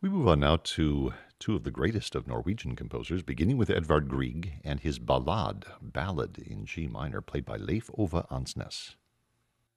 We move on now to two of the greatest of Norwegian composers, beginning with Edvard Grieg and his Ballade in G minor, played by Leif Ove Ansnes.